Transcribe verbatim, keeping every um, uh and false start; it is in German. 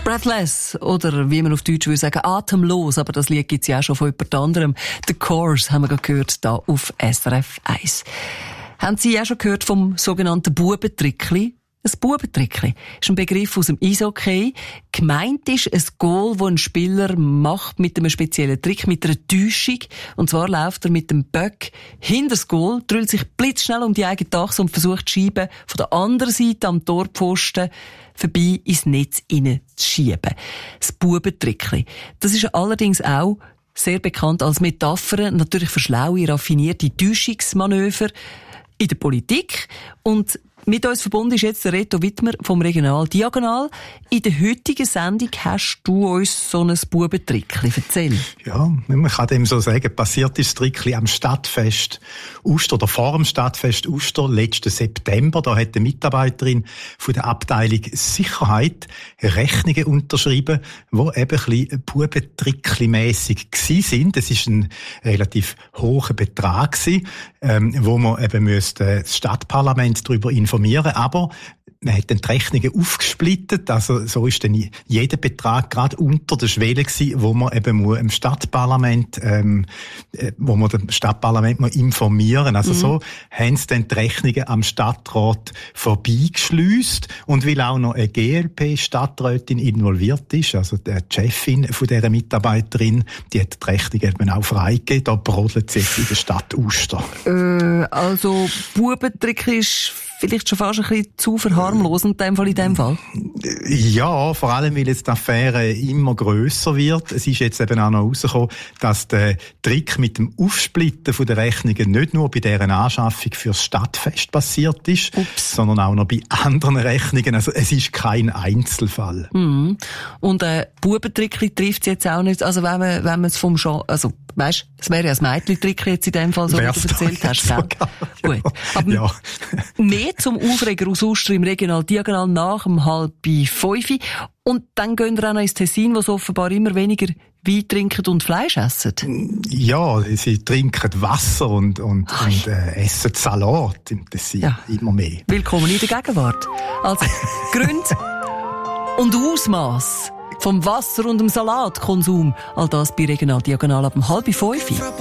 Breathless, oder wie man auf Deutsch würde sagen, atemlos, aber das Lied gibt's ja auch schon von jemand anderem. The Course haben wir gerade gehört, da auf S R F eins. Haben Sie auch schon gehört vom sogenannten Bubentrickli? Ein Bubentrickli ist ein Begriff aus dem Eishockey. Gemeint ist ein Goal, das ein Spieler macht mit einem speziellen Trick, mit einer Täuschung. Und zwar läuft er mit dem Böck hinter das Goal, drüllt sich blitzschnell um die eigene Achse und versucht die Scheibe von der anderen Seite am Torpfosten vorbei ins Netz hinein zu schieben. Das Bubentrickli. Das ist allerdings auch sehr bekannt als Metapher, natürlich für schlaue, raffinierte Täuschungsmanöver in der Politik. Und mit uns verbunden ist jetzt der Reto Wittmer vom Regional Diagonal. In der heutigen Sendung hast du uns so ein Bubentrickli. Erzähl. Ja, man kann dem so sagen, passiert ist das Trickli am Stadtfest Uster oder vor dem Stadtfest Uster letzten September. Da hat eine Mitarbeiterin von der Abteilung Sicherheit Rechnungen unterschrieben, die eben ein bisschen Bubentrickli-mässig gsi sind. Es ist ein relativ hoher Betrag gsi, ähm, wo man eben müsste das Stadtparlament darüber informieren. Aber man hat dann die Rechnungen aufgesplittet, also so ist dann jeder Betrag gerade unter der Schwelle gewesen, wo man eben muss im Stadtparlament, ähm, wo man dem Stadtparlament muss informieren. Also mhm. so haben sie dann die Rechnungen am Stadtrat vorbeigeschleust. Und weil auch noch eine G L P-Stadträtin involviert ist, also die Chefin von dieser Mitarbeiterin, die hat die Rechnungen eben auch freigegeben. Da brodelt sie jetzt in der Stadt Uster. Äh, also Bubentrick ist vielleicht schon fast ein bisschen zu verharmlosend in dem Fall, in dem Fall? Ja, vor allem, weil jetzt die Affäre immer grösser wird. Es ist jetzt eben auch noch rausgekommen, dass der Trick mit dem Aufsplitten von der Rechnungen nicht nur bei deren Anschaffung fürs Stadtfest passiert ist, Ups. sondern auch noch bei anderen Rechnungen. Also es ist kein Einzelfall. Mhm. Und äh, Bubentrickli trifft es jetzt auch nicht, also wenn man, wenn man es vom Genre, also weißt, es wäre ja ein Mädchen-Trickli jetzt in dem Fall, so Wär's wie du erzählt hast. Sogar, ja. Gut. Aber ja. mehr zum Aufreger aus Uster im Regional Diagonal nach um halb fünf. Und dann gehen wir auch noch ins Tessin, wo sie offenbar immer weniger Wein trinken und Fleisch essen. Ja, sie trinken Wasser und, und, und äh, essen Salat im Tessin. Ja. Immer mehr. Willkommen in der Gegenwart. Also, Gründe und Ausmaß vom Wasser- und dem Salatkonsum. All das bei Regional Diagonal ab um halb fünf.